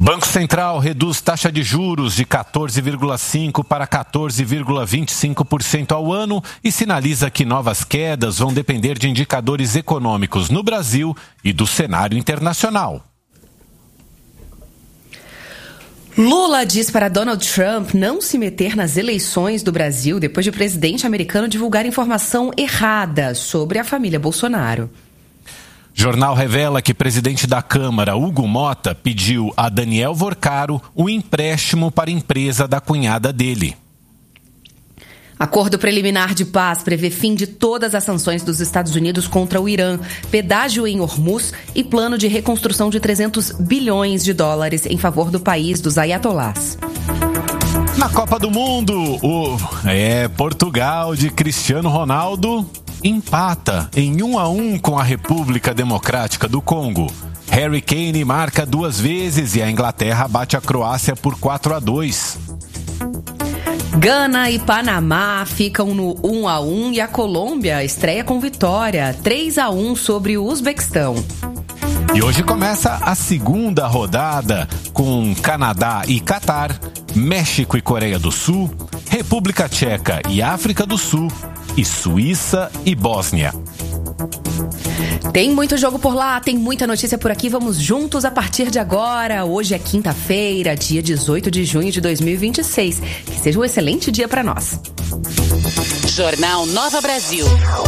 Banco Central reduz taxa de juros de 14,5% para 14,25% ao ano e sinaliza que novas quedas vão depender de indicadores econômicos no Brasil e do cenário internacional. Lula diz para Donald Trump não se meter nas eleições do Brasil depois de o presidente americano divulgar informação errada sobre a família Bolsonaro. Jornal revela que presidente da Câmara, Hugo Mota, pediu a Daniel Vorcaro um empréstimo para a empresa da cunhada dele. Acordo preliminar de paz prevê fim de todas as sanções dos Estados Unidos contra o Irã, pedágio em Hormuz e plano de reconstrução de 300 bilhões de dólares em favor do país dos ayatolás. Na Copa do Mundo, Portugal de Cristiano Ronaldo empata em 1-1 com a República Democrática do Congo. Harry Kane marca 2 vezes e a Inglaterra bate a Croácia por 4-2. Gana e Panamá ficam no 1-1 e a Colômbia estreia com vitória 3-1 sobre o Uzbequistão. E hoje começa a segunda rodada com Canadá e Catar, México e Coreia do Sul, República Tcheca e África do Sul e Suíça e Bósnia. Tem muito jogo por lá, tem muita notícia por aqui. Vamos juntos a partir de agora. Hoje é quinta-feira, dia 18 de junho de 2026. Que seja um excelente dia para nós. Jornal Nova Brasil.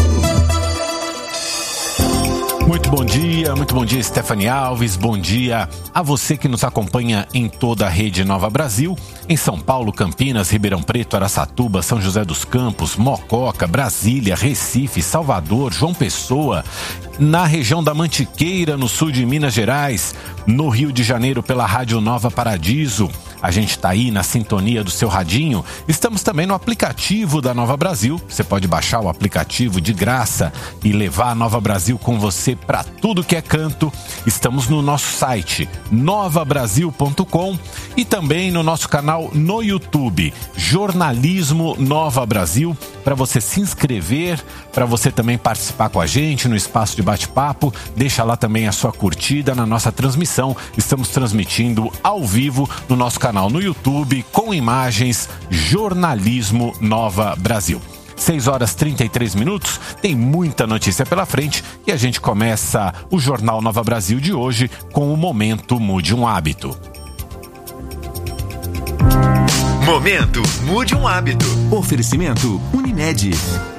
Muito bom dia, Stephanie Alves, bom dia a você que nos acompanha em toda a rede Nova Brasil, em São Paulo, Campinas, Ribeirão Preto, Araçatuba, São José dos Campos, Mococa, Brasília, Recife, Salvador, João Pessoa, na região da Mantiqueira, no sul de Minas Gerais, no Rio de Janeiro pela Rádio Nova Paradiso. A gente está aí na sintonia do seu radinho. Estamos também no aplicativo da Nova Brasil. Você pode baixar o aplicativo de graça e levar a Nova Brasil com você para tudo que é canto. Estamos no nosso site novabrasil.com e também no nosso canal no YouTube, Jornalismo Nova Brasil, para você se inscrever, para você também participar com a gente no espaço de bate-papo. Deixa lá também a sua curtida na nossa transmissão. Estamos transmitindo ao vivo no nosso canal no YouTube com imagens Jornalismo Nova Brasil. 6h33, tem muita notícia pela frente e a gente começa o Jornal Nova Brasil de hoje com o Momento Mude um Hábito. Momento Mude um Hábito. Oferecimento Unimed.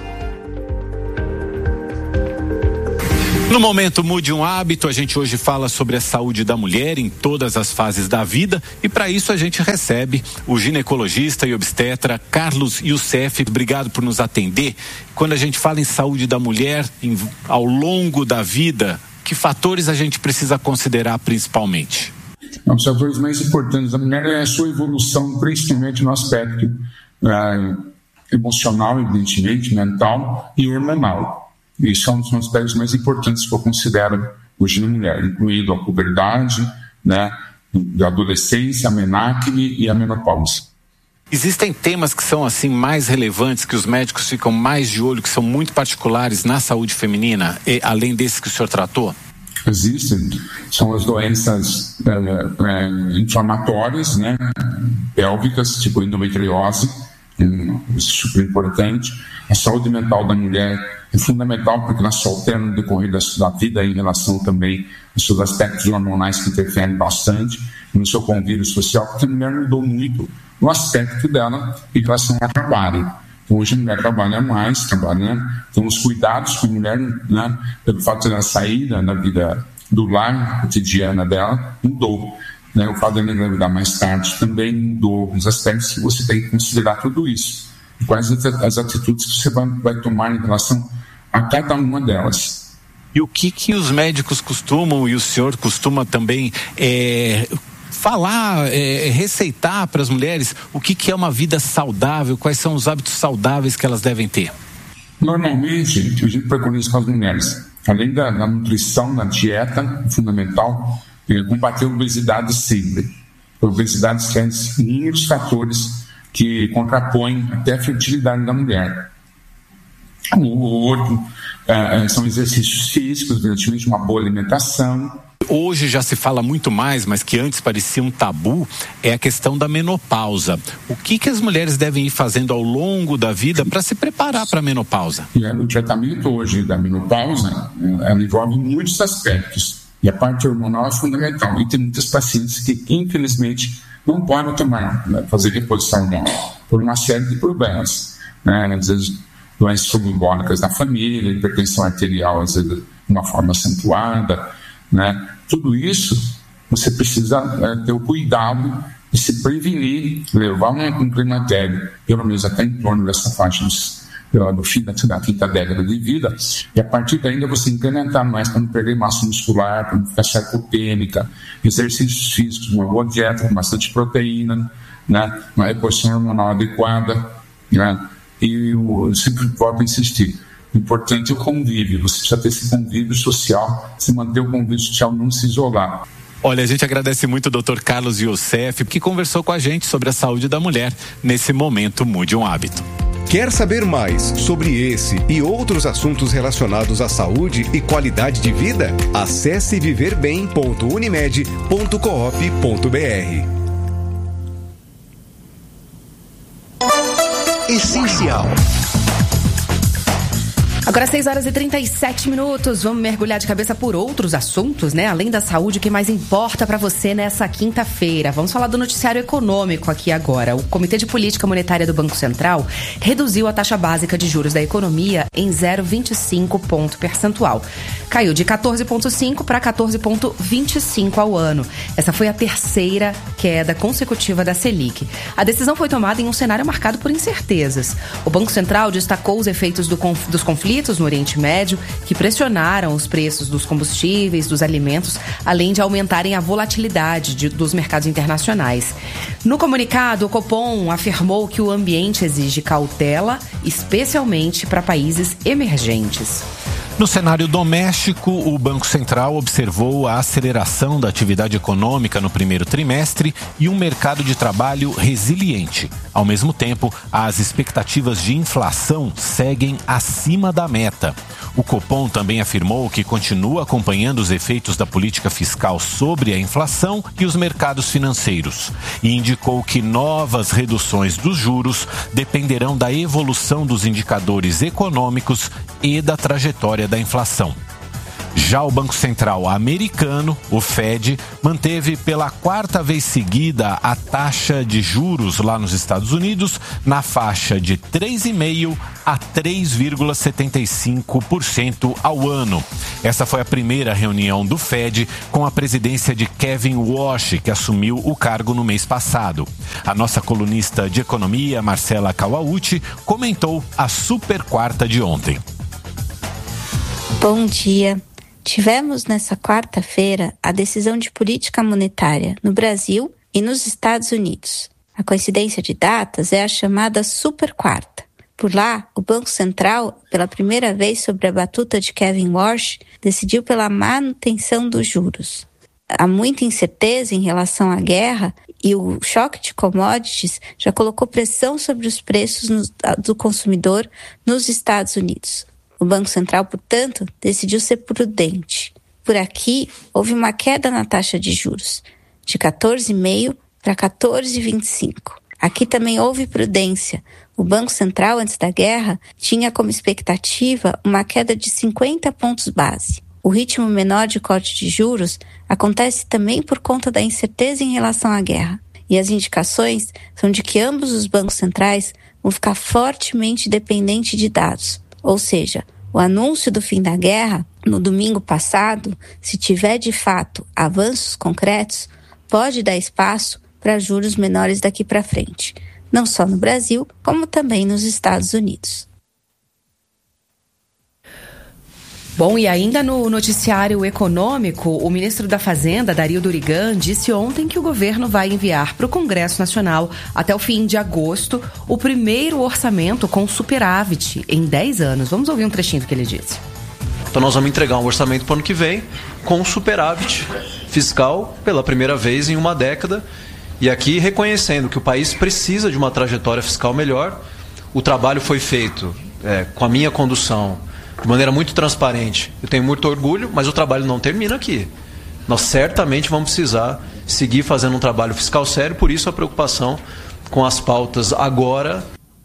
No Momento Mude um Hábito, a gente hoje fala sobre a saúde da mulher em todas as fases da vida e para isso a gente recebe o ginecologista e obstetra Carlos Youssef. Obrigado por nos atender. Quando a gente fala em saúde da mulher ao longo da vida, que fatores a gente precisa considerar principalmente? Os fatores mais importantes da mulher é a sua evolução, principalmente no aspecto emocional, evidentemente, mental e hormonal. E são os aspectos mais importantes que eu considero hoje na mulher, incluindo a puberdade, né, a adolescência, a menarque e a menopausa. Existem temas que são assim mais relevantes, que os médicos ficam mais de olho, que são muito particulares na saúde feminina, e, além desses que o senhor tratou? Existem, são as doenças inflamatórias, né, pélvicas, tipo endometriose, isso é super importante. A saúde mental da mulher é fundamental porque ela se altera no decorrer da vida em relação também aos seus aspectos hormonais que interferem bastante no seu convívio social, porque a mulher mudou muito no aspecto dela em relação ao trabalho. Então, hoje a mulher trabalha mais, então os cuidados com a mulher, né, pelo fato de ela sair da vida do lar cotidiana dela, mudou. Né? O fato de ela engravidar mais tarde também mudou os aspectos que você tem que considerar tudo isso. E quais as atitudes que você vai tomar em relação a cada uma delas. E o que os médicos costumam, e o senhor costuma também falar, receitar para as mulheres o que é uma vida saudável, quais são os hábitos saudáveis que elas devem ter? Normalmente, a gente preconiza com as mulheres, além da nutrição, da dieta, fundamental, combater a obesidade sempre. A obesidade tem inúmeros fatores que contrapõem até a fertilidade da mulher. O outro são exercícios físicos, evidentemente uma boa alimentação, Hoje já se fala muito mais, mas que antes parecia um tabu, é a questão da menopausa. O que as mulheres devem ir fazendo ao longo da vida para se preparar para a menopausa? O tratamento hoje da menopausa, ela envolve muitos aspectos. E a parte hormonal é fundamental. E tem muitos pacientes que, infelizmente, não podem fazer reposição hormonal por uma série de problemas. Às vezes, doenças subembólicas da família, hipertensão arterial, às vezes, de uma forma acentuada. Tudo isso, você precisa ter o cuidado de se prevenir, levar um climatério, pelo menos até em torno dessa faixa do fim da quinta década de vida, e a partir daí você incrementar mais para não perder massa muscular, para não ficar sarcopênica, exercícios físicos, uma boa dieta com bastante proteína, uma reposição hormonal adequada, e eu sempre volto a insistir, o importante é o convívio, você precisa ter esse convívio social, se manter o convívio social, não se isolar. Olha, a gente agradece muito o Dr. Carlos Youssef, que conversou com a gente sobre a saúde da mulher nesse momento Mude um Hábito. Quer saber mais sobre esse e outros assuntos relacionados à saúde e qualidade de vida? Acesse viverbem.unimed.coop.br. Essencial. Agora 6h37, vamos mergulhar de cabeça por outros assuntos, Além da saúde, o que mais importa para você nessa quinta-feira? Vamos falar do noticiário econômico aqui agora. O Comitê de Política Monetária do Banco Central reduziu a taxa básica de juros da economia em 0,25 ponto percentual. Caiu de 14,5 para 14,25 ao ano. Essa foi a terceira queda consecutiva da Selic. A decisão foi tomada em um cenário marcado por incertezas. O Banco Central destacou os efeitos dos conflitos no Oriente Médio, que pressionaram os preços dos combustíveis, dos alimentos, além de aumentarem a volatilidade dos mercados internacionais. No comunicado, o Copom afirmou que o ambiente exige cautela, especialmente para países emergentes. No cenário doméstico, o Banco Central observou a aceleração da atividade econômica no primeiro trimestre e um mercado de trabalho resiliente. Ao mesmo tempo, as expectativas de inflação seguem acima da meta. O Copom também afirmou que continua acompanhando os efeitos da política fiscal sobre a inflação e os mercados financeiros e indicou que novas reduções dos juros dependerão da evolução dos indicadores econômicos e da trajetória da inflação. Já o Banco Central americano, o Fed, manteve pela quarta vez seguida a taxa de juros lá nos Estados Unidos na faixa de 3,5% a 3,75% ao ano. Essa foi a primeira reunião do Fed com a presidência de Kevin Warsh, que assumiu o cargo no mês passado. A nossa colunista de economia, Marcela Kawauchi, comentou a super quarta de ontem. Bom dia. Tivemos nessa quarta-feira a decisão de política monetária no Brasil e nos Estados Unidos. A coincidência de datas é a chamada super quarta. Por lá, o Banco Central, pela primeira vez sob a batuta de Kevin Warsh, decidiu pela manutenção dos juros. Há muita incerteza em relação à guerra e o choque de commodities já colocou pressão sobre os preços do consumidor nos Estados Unidos. O Banco Central, portanto, decidiu ser prudente. Por aqui, houve uma queda na taxa de juros, de 14,5% para 14,25%. Aqui também houve prudência. O Banco Central, antes da guerra, tinha como expectativa uma queda de 50 pontos base. O ritmo menor de corte de juros acontece também por conta da incerteza em relação à guerra. E as indicações são de que ambos os bancos centrais vão ficar fortemente dependentes de dados. Ou seja, o anúncio do fim da guerra, no domingo passado, se tiver de fato avanços concretos, pode dar espaço para juros menores daqui para frente, não só no Brasil, como também nos Estados Unidos. Bom, e ainda no noticiário econômico, o ministro da Fazenda, Dario Durigan, disse ontem que o governo vai enviar para o Congresso Nacional, até o fim de agosto, o primeiro orçamento com superávit em 10 anos. Vamos ouvir um trechinho do que ele disse. Então nós vamos entregar um orçamento para o ano que vem com superávit fiscal pela primeira vez em uma década. E aqui reconhecendo que o país precisa de uma trajetória fiscal melhor. O trabalho foi feito com a minha condução de maneira muito transparente. Eu tenho muito orgulho, mas o trabalho não termina aqui. nós certamente vamos precisar seguir fazendo um trabalho fiscal sério, por isso a preocupação com as pautas agora.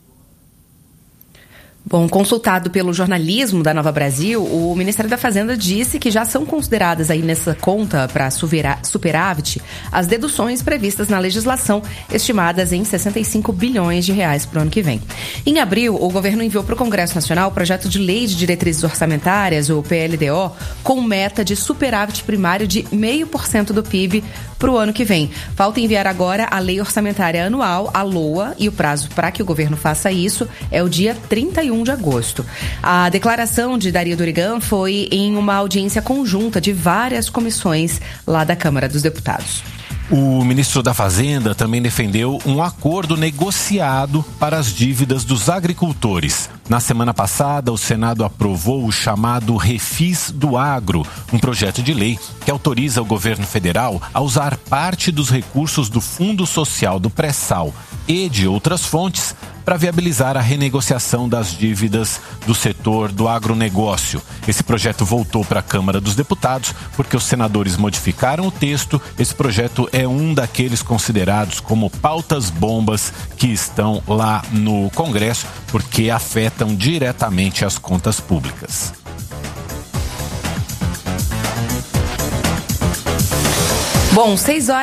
Bom, consultado pelo jornalismo da Nova Brasil, o Ministério da Fazenda disse que já são consideradas aí nessa conta para superávit as deduções previstas na legislação, estimadas em 65 bilhões de reais para o ano que vem. Em abril, o governo enviou para o Congresso Nacional o projeto de Lei de Diretrizes Orçamentárias, o PLDO, com meta de superávit primário de 0,5% do PIB para o ano que vem. Falta enviar agora a Lei Orçamentária Anual, a LOA, e o prazo para que o governo faça isso é o dia 31 de agosto. A declaração de Dario Dorigan foi em uma audiência conjunta de várias comissões lá da Câmara dos Deputados. O ministro da Fazenda também defendeu um acordo negociado para as dívidas dos agricultores. Na semana passada, o Senado aprovou o chamado Refis do Agro, um projeto de lei que autoriza o governo federal a usar parte dos recursos do Fundo Social do Pré-Sal e de outras fontes para viabilizar a renegociação das dívidas do setor do agronegócio. Esse projeto voltou para a Câmara dos Deputados porque os senadores modificaram o texto. Esse projeto é um daqueles considerados como pautas bombas que estão lá no Congresso porque afetam diretamente as contas públicas. Bom,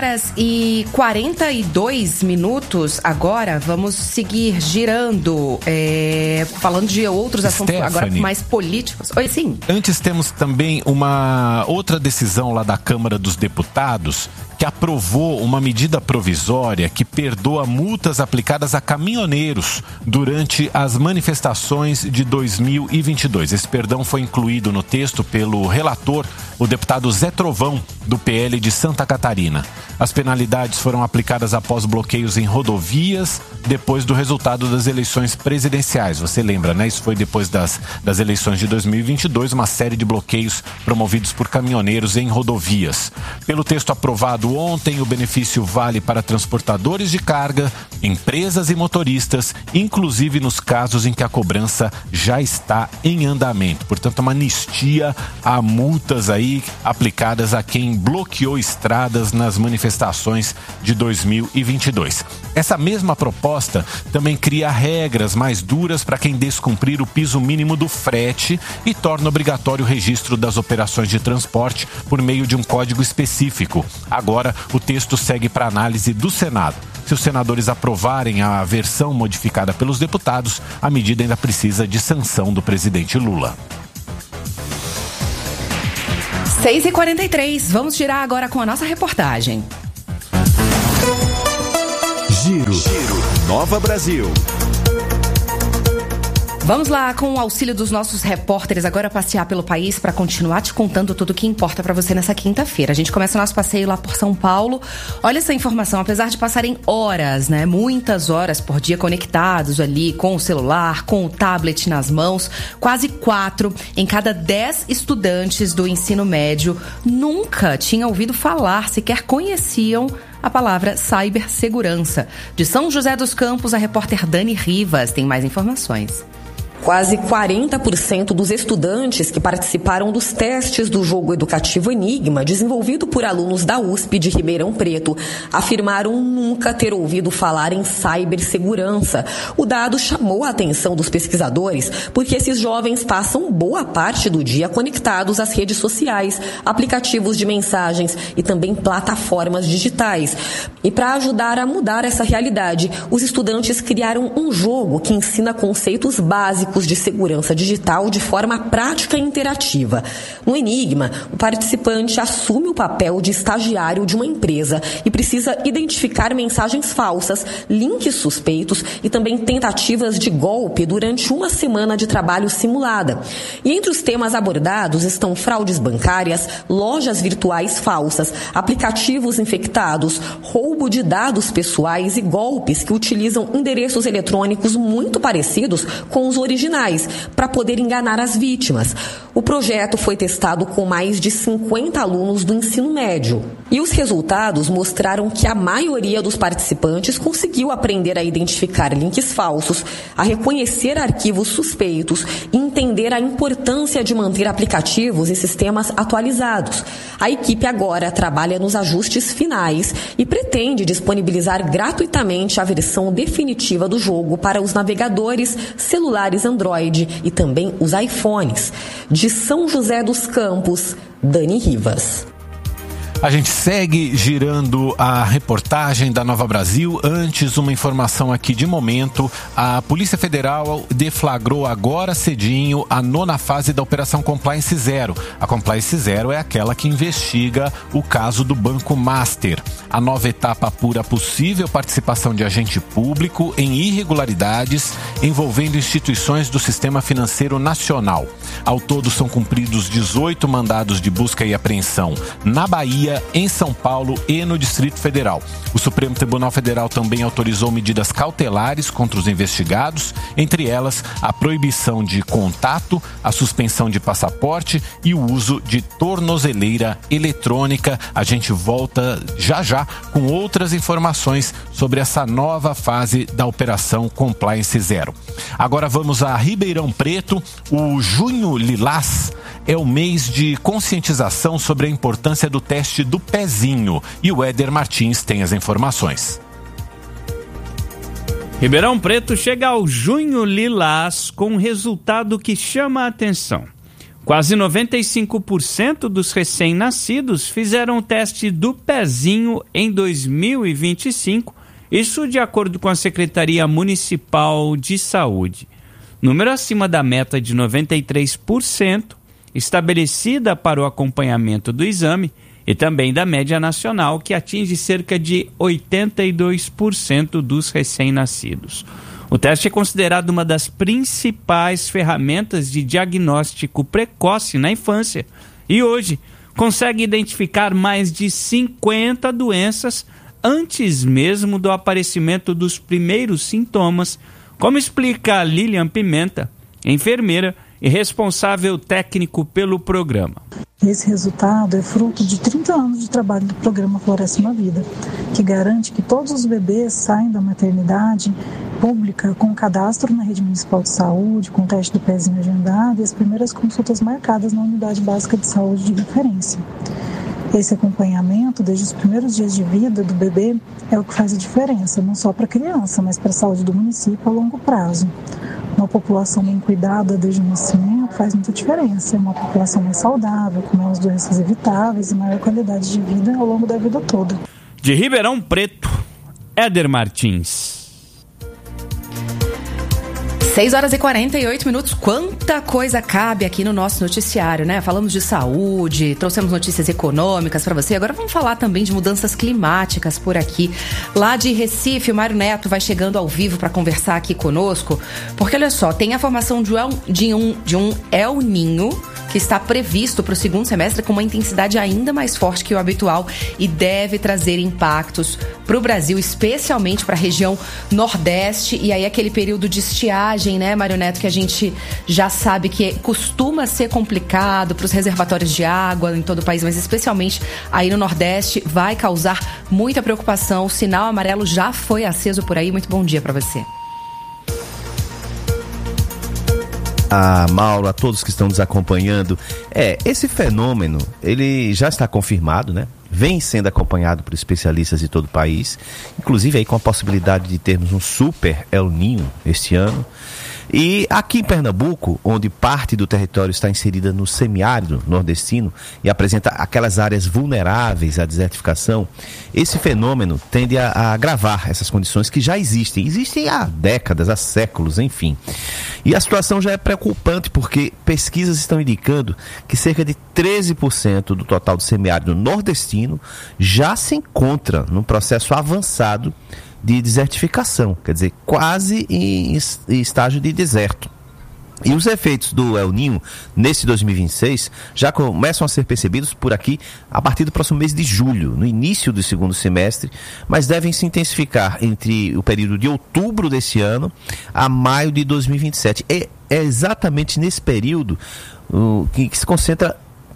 6h42 agora, vamos seguir girando, falando de outros assuntos agora mais políticos. Oi, sim. Antes temos também uma outra decisão lá da Câmara dos Deputados que aprovou uma medida provisória que perdoa multas aplicadas a caminhoneiros durante as manifestações de 2022. Esse perdão foi incluído no texto pelo relator, o deputado Zé Trovão, do PL de Santa Catarina. As penalidades foram aplicadas após bloqueios em rodovias, depois do resultado das eleições presidenciais. Você lembra, né? Isso foi depois das eleições de 2022, uma série de bloqueios promovidos por caminhoneiros em rodovias. Pelo texto aprovado ontem, o benefício vale para transportadores de carga, empresas e motoristas, inclusive nos casos em que a cobrança já está em andamento. Portanto, uma anistia a multas aí aplicadas a quem bloqueou estradas nas manifestações de 2022. Essa mesma proposta também cria regras mais duras para quem descumprir o piso mínimo do frete e torna obrigatório o registro das operações de transporte por meio de um código específico. Agora, o texto segue para análise do Senado. Se os senadores aprovarem a versão modificada pelos deputados, a medida ainda precisa de sanção do presidente Lula. 6h43, vamos girar agora com a nossa reportagem. Giro Nova Brasil. Vamos lá, com o auxílio dos nossos repórteres, agora passear pelo país para continuar te contando tudo o que importa para você nessa quinta-feira. A gente começa o nosso passeio lá por São Paulo. Olha essa informação, apesar de passarem horas, né, muitas horas por dia conectados ali com o celular, com o tablet nas mãos, quase 4 em cada 10 estudantes do ensino médio nunca tinham ouvido falar, sequer conheciam a palavra cibersegurança. De São José dos Campos, a repórter Dani Rivas tem mais informações. Quase 40% dos estudantes que participaram dos testes do jogo educativo Enigma, desenvolvido por alunos da USP de Ribeirão Preto, afirmaram nunca ter ouvido falar em cibersegurança. O dado chamou a atenção dos pesquisadores porque esses jovens passam boa parte do dia conectados às redes sociais, aplicativos de mensagens e também plataformas digitais. E para ajudar a mudar essa realidade, os estudantes criaram um jogo que ensina conceitos básicos de segurança digital de forma prática e interativa. No Enigma, o participante assume o papel de estagiário de uma empresa e precisa identificar mensagens falsas, links suspeitos e também tentativas de golpe durante uma semana de trabalho simulada. E entre os temas abordados estão fraudes bancárias, lojas virtuais falsas, aplicativos infectados, roubo de dados pessoais e golpes que utilizam endereços eletrônicos muito parecidos com os originais para poder enganar as vítimas. O projeto foi testado com mais de 50 alunos do ensino médio. E os resultados mostraram que a maioria dos participantes conseguiu aprender a identificar links falsos, a reconhecer arquivos suspeitos e entender a importância de manter aplicativos e sistemas atualizados. A equipe agora trabalha nos ajustes finais e pretende disponibilizar gratuitamente a versão definitiva do jogo para os navegadores, celulares Android e também os iPhones. De São José dos Campos, Dani Rivas. A gente segue girando a reportagem da Nova Brasil. Antes, uma informação aqui de momento. A Polícia Federal deflagrou agora cedinho a 9ª fase da Operação Compliance Zero. A Compliance Zero é aquela que investiga o caso do Banco Master. A nova etapa apura a possível participação de agente público em irregularidades envolvendo instituições do sistema financeiro nacional. Ao todo, são cumpridos 18 mandados de busca e apreensão na Bahia, em São Paulo e no Distrito Federal. O Supremo Tribunal Federal também autorizou medidas cautelares contra os investigados, entre elas a proibição de contato, a suspensão de passaporte e o uso de tornozeleira eletrônica. A gente volta já com outras informações sobre essa nova fase da Operação Compliance Zero. Agora vamos a Ribeirão Preto. O Junho Lilás é o mês de conscientização sobre a importância do teste do pezinho. E o Éder Martins tem as informações. Ribeirão Preto chega ao Junho Lilás com um resultado que chama a atenção. Quase 95% dos recém-nascidos fizeram o teste do pezinho em 2025, isso de acordo com a Secretaria Municipal de Saúde. Número acima da meta de 93%, estabelecida para o acompanhamento do exame, e também da média nacional, que atinge cerca de 82% dos recém-nascidos. O teste é considerado uma das principais ferramentas de diagnóstico precoce na infância e hoje consegue identificar mais de 50 doenças antes mesmo do aparecimento dos primeiros sintomas, como explica Lilian Pimenta, enfermeira e responsável técnico pelo programa. Esse resultado é fruto de 30 anos de trabalho do programa Floresce uma Vida, que garante que todos os bebês saem da maternidade pública com cadastro na rede municipal de saúde, com o teste do pezinho agendado e as primeiras consultas marcadas na unidade básica de saúde de referência. Esse acompanhamento, desde os primeiros dias de vida do bebê, é o que faz a diferença, não só para a criança, mas para a saúde do município a longo prazo. Uma população bem cuidada desde o nascimento faz muita diferença. É uma população mais saudável, com menos doenças evitáveis e maior qualidade de vida ao longo da vida toda. De Ribeirão Preto, Éder Martins. 6h48. Quanta coisa cabe aqui no nosso noticiário, né? Falamos de saúde, trouxemos notícias econômicas para você. Agora vamos falar também de mudanças climáticas por aqui. Lá de Recife, o Mário Neto vai chegando ao vivo para conversar aqui conosco. Porque olha só, tem a formação de um El Niño que está previsto para o segundo semestre com uma intensidade ainda mais forte que o habitual e deve trazer impactos para o Brasil, especialmente para a região Nordeste. E aí aquele período de estiagem, né, Mário Neto, que a gente já sabe que costuma ser complicado para os reservatórios de água em todo o país, mas especialmente aí no Nordeste, vai causar muita preocupação. O sinal amarelo já foi aceso por aí. Muito bom dia para você. A Mauro, a todos que estão nos acompanhando, esse fenômeno, ele já está confirmado, né? Vem sendo acompanhado por especialistas de todo o país, inclusive aí com a possibilidade de termos um super El Niño este ano. E aqui em Pernambuco, onde parte do território está inserida no semiárido nordestino e apresenta aquelas áreas vulneráveis à desertificação, esse fenômeno tende a agravar essas condições que já existem há décadas, há séculos, enfim. E a situação já é preocupante porque pesquisas estão indicando que cerca de 13% do total do semiárido nordestino já se encontra num processo avançado de desertificação, quer dizer, quase em estágio de deserto. E os efeitos do El Niño nesse 2026 já começam a ser percebidos por aqui a partir do próximo mês de julho, no início do segundo semestre, mas devem se intensificar entre o período de outubro desse ano a maio de 2027. É exatamente nesse período que se concentra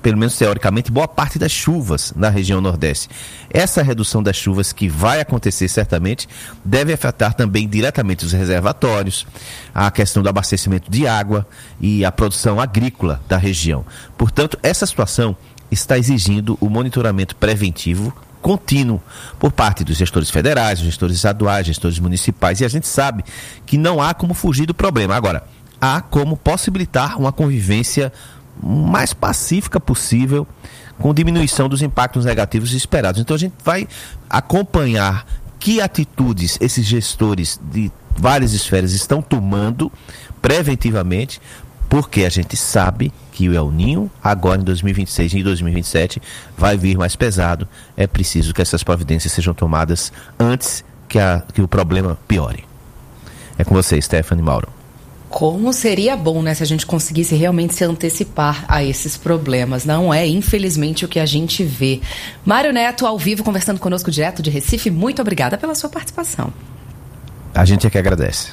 pelo menos teoricamente, boa parte das chuvas na região Nordeste. Essa redução das chuvas que vai acontecer certamente deve afetar também diretamente os reservatórios, a questão do abastecimento de água e a produção agrícola da região. Portanto, essa situação está exigindo o monitoramento preventivo contínuo por parte dos gestores federais, gestores estaduais, gestores municipais, e a gente sabe que não há como fugir do problema. Agora, há como possibilitar uma convivência mais pacífica possível, com diminuição dos impactos negativos esperados. Então a gente vai acompanhar que atitudes esses gestores de várias esferas estão tomando preventivamente, porque a gente sabe que o El Niño, agora em 2026 e em 2027, vai vir mais pesado. É preciso que essas providências sejam tomadas antes que o problema piore. É com você, Stephanie, Mauro. Como seria bom, né, se a gente conseguisse realmente se antecipar a esses problemas. Não é, infelizmente, o que a gente vê. Mário Neto, ao vivo, conversando conosco direto de Recife. Muito obrigada pela sua participação. A gente é que agradece.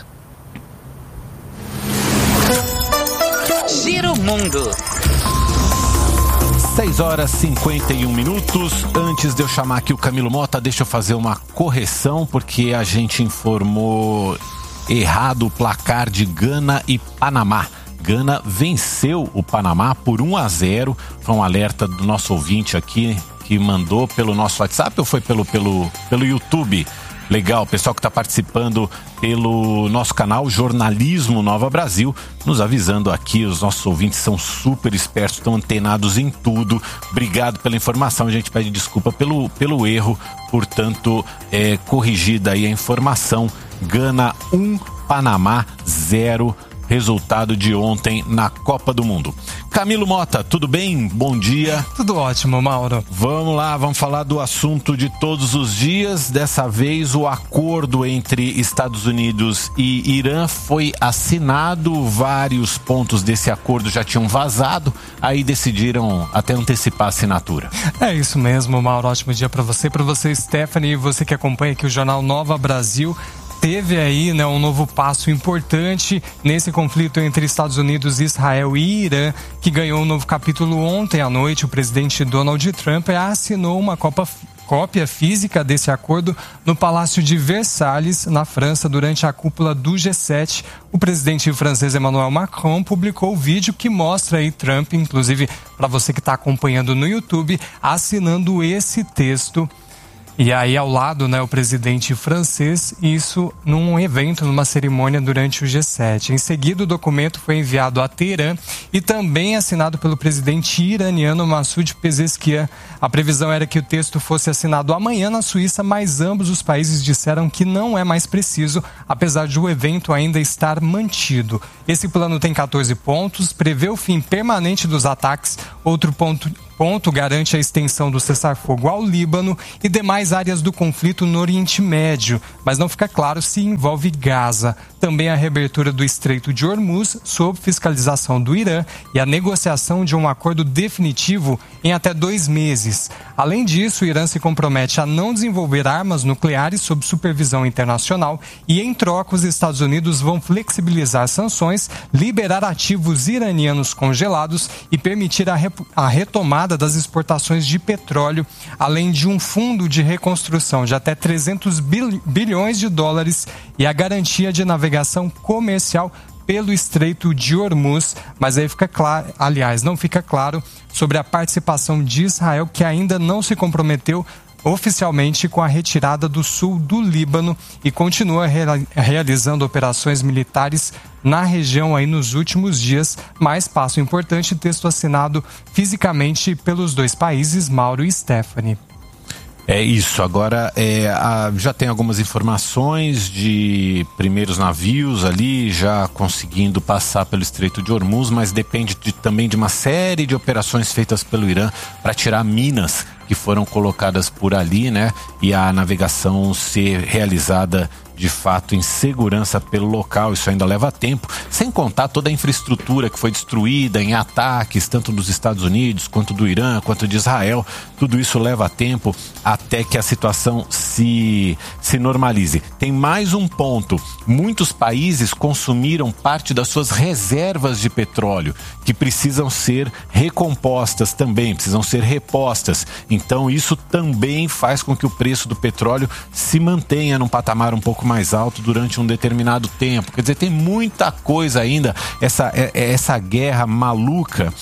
Giro Mundo. 6h51. Antes de eu chamar aqui o Camilo Mota, deixa eu fazer uma correção, porque a gente informou errado o placar de Gana e Panamá. Gana venceu o Panamá por 1-0. Foi um alerta do nosso ouvinte aqui, que mandou pelo nosso WhatsApp ou foi pelo YouTube? Legal, o pessoal que está participando pelo nosso canal Jornalismo Nova Brasil, nos avisando aqui. Os nossos ouvintes são super espertos, estão antenados em tudo. Obrigado pela informação, a gente pede desculpa pelo erro. Portanto, corrigida aí a informação. Gana 1, Panamá 0, resultado de ontem na Copa do Mundo. Camilo Mota, tudo bem? Bom dia. Tudo ótimo, Mauro. Vamos lá, vamos falar do assunto de todos os dias. Dessa vez, o acordo entre Estados Unidos e Irã foi assinado. Vários pontos desse acordo já tinham vazado, aí decidiram até antecipar a assinatura. É isso mesmo, Mauro. Ótimo dia para você, Stephanie, e você que acompanha aqui o Jornal Nova Brasil. Teve aí, né, um novo passo importante nesse conflito entre Estados Unidos, Israel e Irã, que ganhou um novo capítulo ontem à noite. O presidente Donald Trump assinou uma cópia física desse acordo no Palácio de Versalhes, na França, durante a cúpula do G7. O presidente francês Emmanuel Macron publicou o vídeo que mostra aí Trump, inclusive para você que está acompanhando no YouTube, assinando esse texto. E aí ao lado, né, o presidente francês, isso num evento, numa cerimônia durante o G7. Em seguida, o documento foi enviado a Teherã e também assinado pelo presidente iraniano Massoud Pezeshkian. A previsão era que o texto fosse assinado amanhã na Suíça, mas ambos os países disseram que não é mais preciso, apesar de o evento ainda estar mantido. Esse plano tem 14 pontos, prevê o fim permanente dos ataques. Outro ponto garante a extensão do cessar-fogo ao Líbano e demais áreas do conflito no Oriente Médio, mas não fica claro se envolve Gaza. Também a reabertura do Estreito de Hormuz, sob fiscalização do Irã, e a negociação de um acordo definitivo em até 2 meses. Além disso, o Irã se compromete a não desenvolver armas nucleares sob supervisão internacional e, em troca, os Estados Unidos vão flexibilizar sanções, liberar ativos iranianos congelados e permitir a retomada das exportações de petróleo, além de um fundo de reconstrução de até 300 bilhões de dólares e a garantia de navegação comercial pelo Estreito de Hormuz. Mas aí fica claro, não fica claro sobre a participação de Israel, que ainda não se comprometeu oficialmente com a retirada do sul do Líbano e continua realizando operações militares na região aí nos últimos dias. Mais passo importante, texto assinado fisicamente pelos dois países, Mauro e Stephanie. É isso, agora já tem algumas informações de primeiros navios ali já conseguindo passar pelo Estreito de Hormuz, mas depende também de uma série de operações feitas pelo Irã para tirar minas que foram colocadas por ali, né? E a navegação ser realizada de fato em segurança pelo local. Isso ainda leva tempo, sem contar toda a infraestrutura que foi destruída em ataques, tanto dos Estados Unidos, quanto do Irã, quanto de Israel. Tudo isso leva tempo até que a situação se se normalize. Tem mais um ponto. Muitos países consumiram parte das suas reservas de petróleo, que precisam ser recompostas também, precisam ser repostas. Então isso também faz com que o preço do petróleo se mantenha num patamar um pouco mais alto durante um determinado tempo. Quer dizer, tem muita coisa ainda. Essa guerra maluca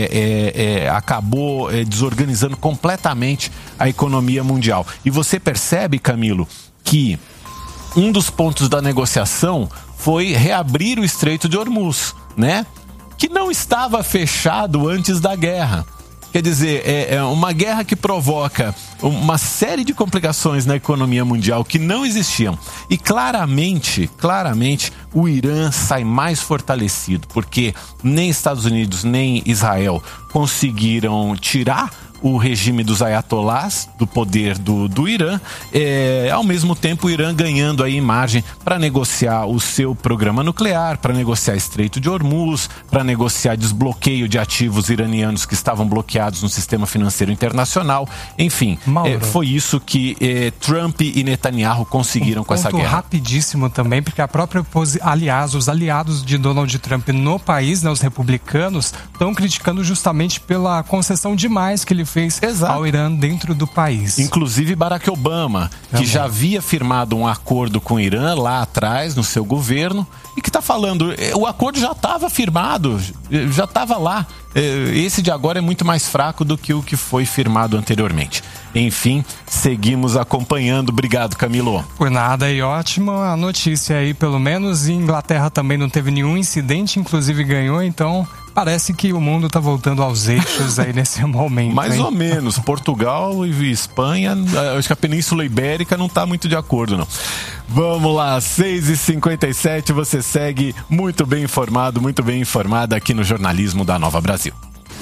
acabou desorganizando completamente a economia mundial. E você percebe, Camilo, que um dos pontos da negociação foi reabrir o Estreito de Hormuz, né? Que não estava fechado antes da guerra. Quer dizer, é uma guerra que provoca uma série de complicações na economia mundial que não existiam. E claramente, o Irã sai mais fortalecido, porque nem Estados Unidos nem Israel conseguiram tirar o regime dos ayatolás do poder do Irã, ao mesmo tempo o Irã ganhando aí margem para negociar o seu programa nuclear, para negociar Estreito de Hormuz, para negociar desbloqueio de ativos iranianos que estavam bloqueados no sistema financeiro internacional. Enfim, foi isso que Trump e Netanyahu conseguiram com essa guerra. Rapidíssimo também, porque a própria os aliados de Donald Trump no país, né, os republicanos, estão criticando justamente pela concessão demais que ele fez ao Irã dentro do país. Inclusive Barack Obama, que já havia firmado um acordo com o Irã lá atrás, no seu governo, e que está falando, o acordo já estava firmado, já estava lá. Esse de agora é muito mais fraco do que o que foi firmado anteriormente. Enfim, seguimos acompanhando. Obrigado, Camilo. Por nada, e ótima a notícia aí, pelo menos em Inglaterra também não teve nenhum incidente, inclusive ganhou, então parece que o mundo está voltando aos eixos aí nesse momento. Mais ou menos. Portugal e Espanha, acho que a Península Ibérica não está muito de acordo, não. Vamos lá, 6h57, você segue muito bem informado, muito bem informada aqui no Jornalismo da Nova Brasil.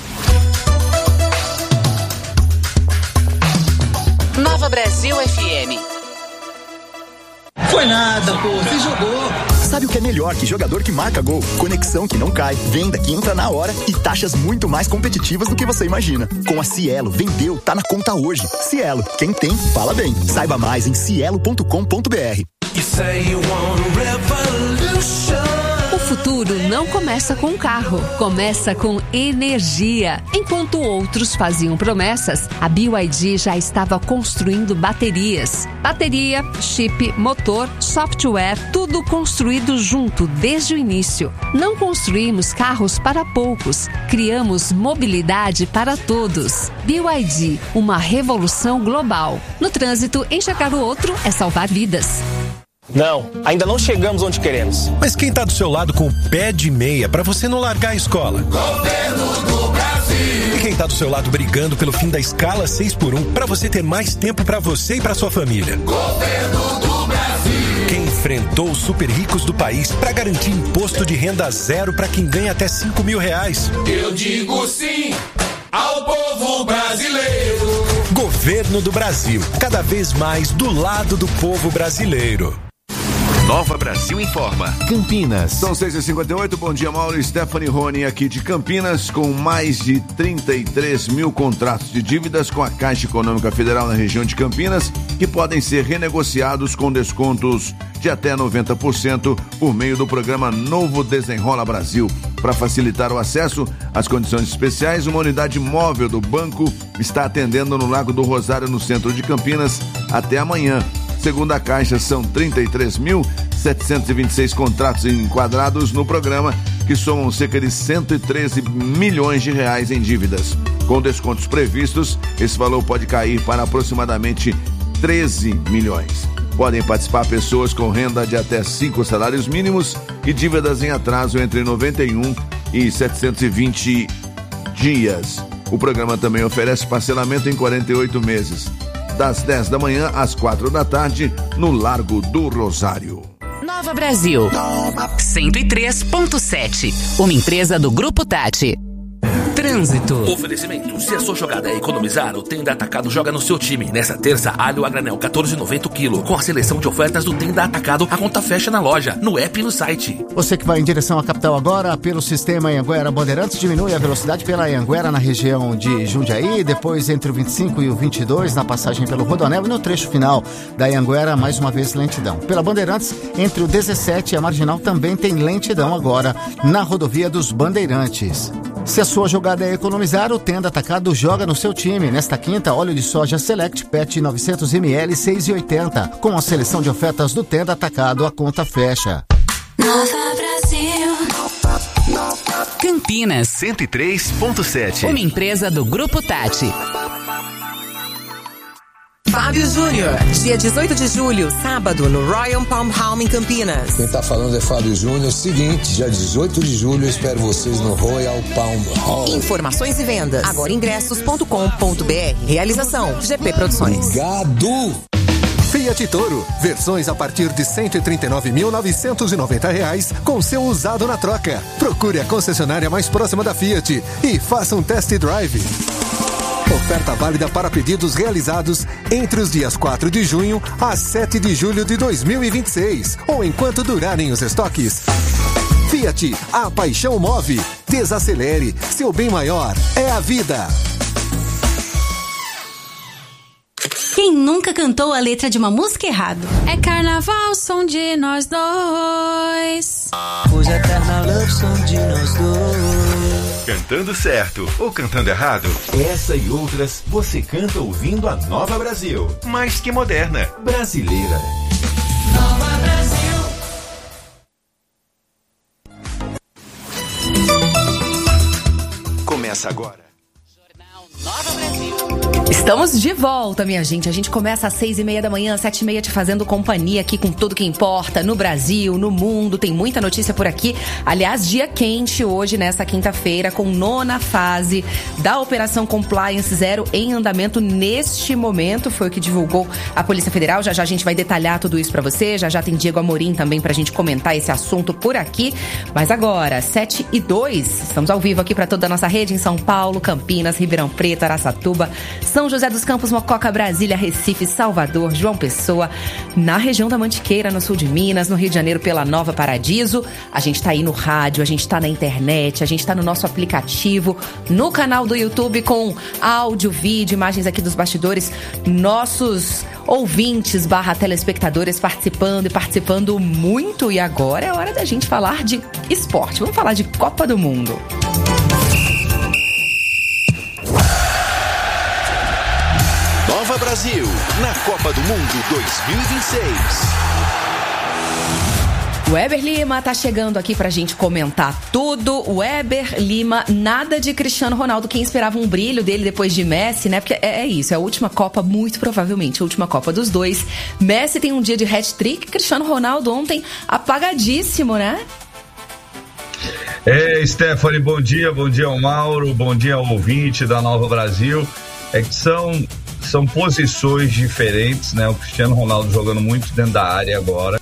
Nova Brasil FM. Foi nada, pô, você jogou. Sabe o que é melhor que jogador que marca gol? Conexão que não cai, venda que entra na hora e taxas muito mais competitivas do que você imagina. Com a Cielo, vendeu, tá na conta hoje. Cielo, quem tem, fala bem. Saiba mais em cielo.com.br. O futuro não começa com carro, começa com energia. Enquanto outros faziam promessas, a BYD já estava construindo baterias. Bateria, chip, motor, software, tudo construído junto desde o início. Não construímos carros para poucos, criamos mobilidade para todos. BYD, uma revolução global. No trânsito, enxergar o outro é salvar vidas. Não, ainda não chegamos onde queremos. Mas quem tá do seu lado com o pé de meia pra você não largar a escola? Governo do Brasil. E quem tá do seu lado brigando pelo fim da escala 6x1 pra você ter mais tempo pra você e pra sua família? Governo do Brasil. Quem enfrentou os super ricos do país pra garantir imposto de renda zero pra quem ganha até R$5.000? Eu digo sim ao povo brasileiro. Governo do Brasil, cada vez mais do lado do povo brasileiro. Nova Brasil informa. Campinas. São 6h58, bom dia, Mauro. Stephanie Rony aqui de Campinas, com mais de 33 mil contratos de dívidas com a Caixa Econômica Federal na região de Campinas, que podem ser renegociados com descontos de até 90% por meio do programa Novo Desenrola Brasil. Para facilitar o acesso às condições especiais, uma unidade móvel do banco está atendendo no Lago do Rosário, no centro de Campinas, até amanhã. Segundo a Caixa, são 33.726 contratos enquadrados no programa, que somam cerca de 113 milhões de reais em dívidas. Com descontos previstos, esse valor pode cair para aproximadamente 13 milhões. Podem participar pessoas com renda de até 5 salários mínimos e dívidas em atraso entre 91 e 720 dias. O programa também oferece parcelamento em 48 meses. Das 10 da manhã às 4 da tarde, no Largo do Rosário. Nova Brasil 103.7, uma empresa do Grupo Tati. Trânsito. Oferecimento: se a sua jogada é economizar, o Tenda Atacado joga no seu time. Nessa terça, alho a granel 14,90 o quilo. Com a seleção de ofertas do Tenda Atacado, a conta fecha na loja, no app e no site. Você que vai em direção à capital agora, pelo sistema Anhanguera Bandeirantes, diminui a velocidade pela Anhanguera na região de Jundiaí, depois entre o 25 e o 22, na passagem pelo Rodoanel, e no trecho final da Anhanguera, mais uma vez lentidão. Pela Bandeirantes, entre o 17 e a Marginal, também tem lentidão agora na rodovia dos Bandeirantes. Se a sua jogada é economizar, o Tenda Atacado joga no seu time. Nesta quinta, óleo de soja Select PET 900 ml 6,80. Com a seleção de ofertas do Tenda Atacado, a conta fecha. Nova Brasil. Campinas 103.7. Uma empresa do Grupo Tati. Fábio Júnior, dia 18 de julho, sábado, no Royal Palm Home em Campinas. Quem tá falando é Fábio Júnior. Seguinte, dia 18 de julho, eu espero vocês no Royal Palm Home. Informações e vendas, agoraingressos.com.br. Realização, GP Produções. Obrigado! Fiat Toro, versões a partir de R$ 139.990 com seu usado na troca. Procure a concessionária mais próxima da Fiat e faça um test drive. Oferta válida para pedidos realizados entre os dias 4 de junho a 7 de julho de 2026 ou enquanto durarem os estoques. Fiat, a paixão move. Desacelere, seu bem maior é a vida. Quem nunca cantou a letra de uma música errado? É carnaval, som de nós dois. Hoje é carnaval, som de nós dois. Cantando certo ou cantando errado? Essa e outras você canta ouvindo a Nova Brasil. Mais que moderna, brasileira. Nova Brasil. Começa agora. Jornal Nova Brasil. Estamos de volta, minha gente. A gente começa às 6h30 da manhã, 7h30, te fazendo companhia aqui com tudo que importa no Brasil, no mundo. Tem muita notícia por aqui. Aliás, dia quente hoje, nessa quinta-feira, com 9ª fase da Operação Compliance Zero em andamento neste momento. Foi o que divulgou a Polícia Federal. Já já a gente vai detalhar tudo isso pra você. Já já tem Diego Amorim também pra gente comentar esse assunto por aqui. Mas agora, 7h02, estamos ao vivo aqui pra toda a nossa rede em São Paulo, Campinas, Ribeirão Preto, Araçatuba, São José dos Campos, Mococa, Brasília, Recife, Salvador, João Pessoa, na região da Mantiqueira, no sul de Minas, no Rio de Janeiro, pela Nova Paradiso. A gente tá aí no rádio, a gente tá na internet, a gente tá no nosso aplicativo, no canal do YouTube com áudio, vídeo, imagens aqui dos bastidores, nossos ouvintes / telespectadores participando muito. E agora é hora da gente falar de esporte. Vamos falar de Copa do Mundo. Nova Brasil, na Copa do Mundo 2026. O Weber Lima tá chegando aqui pra gente comentar tudo. O Weber Lima, nada de Cristiano Ronaldo. Quem esperava um brilho dele depois de Messi, né? Porque é isso, é a última Copa, muito provavelmente, a última Copa dos dois. Messi tem um dia de hat-trick, Cristiano Ronaldo ontem apagadíssimo, né? Stephanie, bom dia ao Mauro, bom dia ao ouvinte da Nova Brasil. É que são posições diferentes, né? O Cristiano Ronaldo jogando muito dentro da área agora.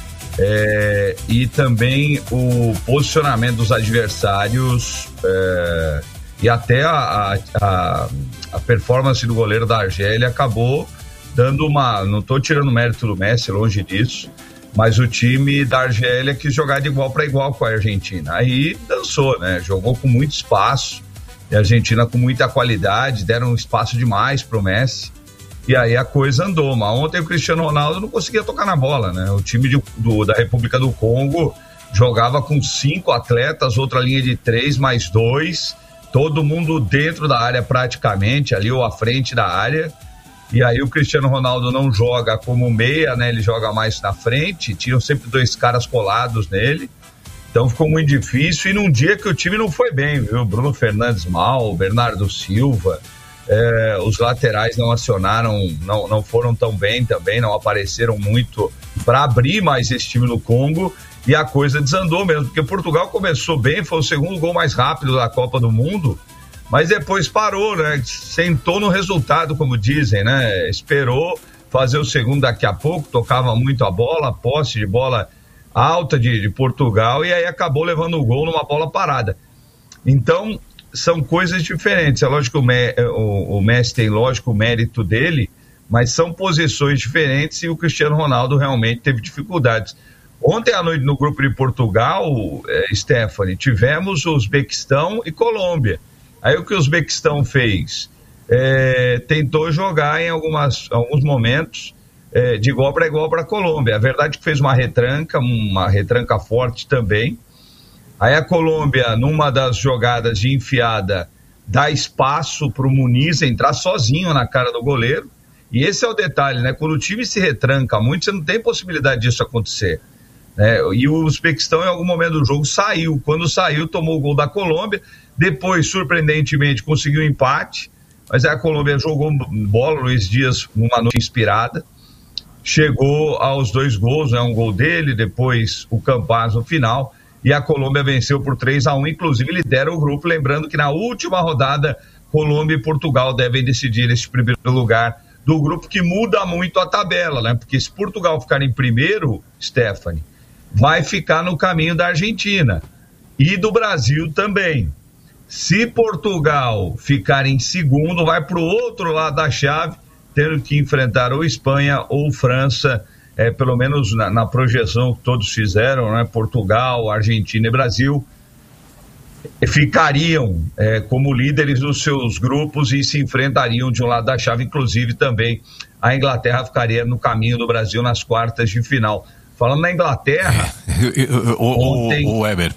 E também o posicionamento dos adversários e até a performance do goleiro da Argélia acabou dando uma... Não estou tirando mérito do Messi, longe disso, mas o time da Argélia quis jogar de igual para igual com a Argentina. Aí dançou, né? Jogou com muito espaço, e a Argentina com muita qualidade, deram espaço demais pro Messi, e aí a coisa andou. Mas ontem o Cristiano Ronaldo não conseguia tocar na bola, né? O time da República do Congo jogava com 5 atletas, outra linha de 3 mais 2, todo mundo dentro da área praticamente, ali ou à frente da área. E aí o Cristiano Ronaldo não joga como meia, né? Ele joga mais na frente, tinham sempre 2 caras colados nele. Então ficou muito difícil, e num dia que o time não foi bem, viu? Bruno Fernandes mal, Bernardo Silva, os laterais não acionaram, não foram tão bem também, não apareceram muito para abrir mais esse time do Congo, e a coisa desandou mesmo, porque Portugal começou bem, foi o segundo gol mais rápido da Copa do Mundo, mas depois parou, né? Sentou no resultado, como dizem, né? Esperou fazer o segundo daqui a pouco, tocava muito a bola, posse de bola alta de Portugal, e aí acabou levando o gol numa bola parada. Então, são coisas diferentes. É lógico que o Messi tem, lógico, o mérito dele, mas são posições diferentes e o Cristiano Ronaldo realmente teve dificuldades. Ontem à noite, no grupo de Portugal, Stephanie, tivemos o Uzbequistão e Colômbia. Aí o que o Uzbequistão fez? Tentou jogar em alguns momentos de igual para a Colômbia. A verdade é que fez uma retranca forte também. Aí a Colômbia, numa das jogadas de enfiada, dá espaço para o Muniz entrar sozinho na cara do goleiro. E esse é o detalhe, né? Quando o time se retranca muito, você não tem possibilidade disso acontecer. E o Uzbequistão, em algum momento do jogo, saiu. Quando saiu, tomou o gol da Colômbia. Depois, surpreendentemente, conseguiu um empate. Mas aí a Colômbia jogou bola, Luiz Dias, numa noite inspirada. Chegou aos 2 gols, um gol dele, depois o Campaz no final. E a Colômbia venceu por 3-1, inclusive lidera o grupo. Lembrando que na última rodada, Colômbia e Portugal devem decidir esse primeiro lugar do grupo, que muda muito a tabela, né? Porque se Portugal ficar em primeiro, Stephanie, vai ficar no caminho da Argentina e do Brasil também. Se Portugal ficar em segundo, vai para o outro lado da chave, tendo que enfrentar ou Espanha ou França, pelo menos na projeção que todos fizeram, né? Portugal, Argentina e Brasil ficariam como líderes dos seus grupos e se enfrentariam de um lado da chave. Inclusive também a Inglaterra ficaria no caminho do Brasil nas quartas de final. Falando na Inglaterra... O Weber,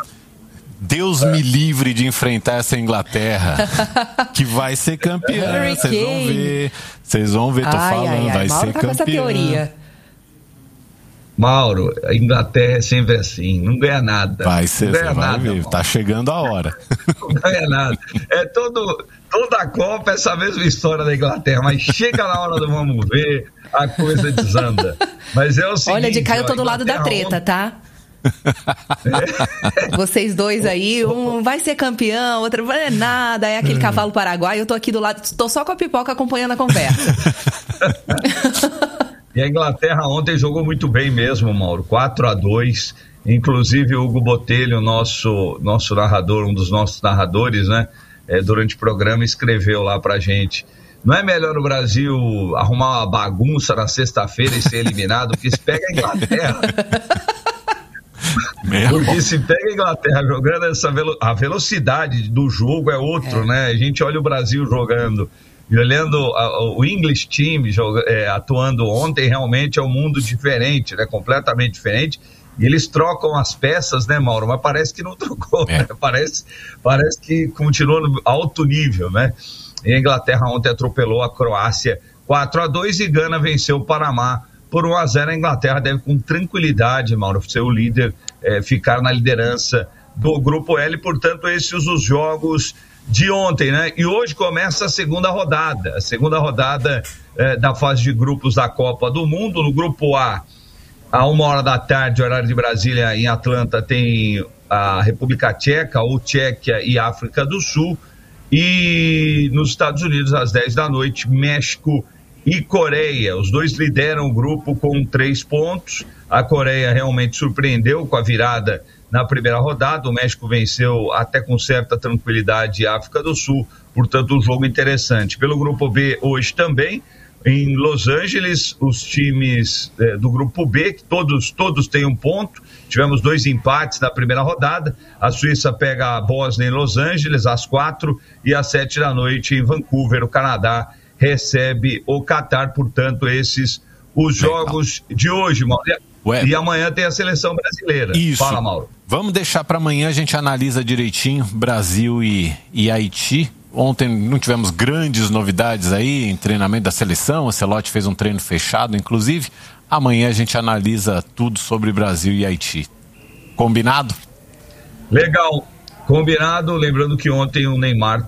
Deus me livre de enfrentar essa Inglaterra, que vai ser campeã. Vocês vão ver, tô falando, vai ser campeã. Essa teoria. Mauro, a Inglaterra é sempre assim, não ganha nada. Vai ser, você vai ver, tá chegando a hora. Não ganha nada. Toda a Copa é essa mesma história da Inglaterra, mas chega na hora do vamos ver, a coisa desanda. Mas é o seguinte... Olha, de cá eu tô do lado da treta, tá? Vocês dois aí, um vai ser campeão, outro não é nada, é aquele cavalo paraguaio, eu tô aqui do lado, tô só com a pipoca acompanhando a conversa. E a Inglaterra ontem jogou muito bem mesmo, Mauro, 4-2, inclusive o Hugo Botelho, nosso narrador, um dos nossos narradores, né, durante o programa, escreveu lá pra gente: não é melhor o Brasil arrumar uma bagunça na sexta-feira e ser eliminado, porque se pega a Inglaterra... Porque se pega a Inglaterra jogando a velocidade do jogo é outro, né? A gente olha o Brasil jogando e olhando o English Team atuando ontem, realmente é um mundo diferente, né? Completamente diferente. E eles trocam as peças, né, Mauro? Mas parece que não trocou, né? Parece que continua no alto nível, né? E a Inglaterra ontem atropelou a Croácia 4-2 e Gana venceu o Panamá por 1-0. A Inglaterra deve com tranquilidade, Mauro, ser o líder, ficar na liderança do Grupo L. Portanto, esses os jogos de ontem, né? E hoje começa a segunda rodada da fase de grupos da Copa do Mundo. No Grupo A, à 13h, horário de Brasília, em Atlanta, tem a República Tcheca, ou Tchequia e África do Sul. E nos Estados Unidos, às 10 da noite, México e Coreia. Os dois lideram o grupo com 3 pontos. A Coreia realmente surpreendeu com a virada na primeira rodada. O México venceu até com certa tranquilidade a África do Sul. Portanto, um jogo interessante. Pelo grupo B, hoje também, em Los Angeles, os times do grupo B, que todos têm um ponto. Tivemos 2 empates na primeira rodada. A Suíça pega a Bósnia em Los Angeles às 4 e às 7 da noite em Vancouver, o Canadá recebe o Catar. Portanto, esses os jogos de hoje, Mauro. E amanhã tem a seleção brasileira. Isso. Fala, Mauro. Vamos deixar para amanhã, a gente analisa direitinho Brasil e Haiti. Ontem não tivemos grandes novidades aí em treinamento da seleção. O Ancelotti fez um treino fechado, inclusive. Amanhã a gente analisa tudo sobre Brasil e Haiti. Combinado? Legal. Combinado. Lembrando que ontem o Neymar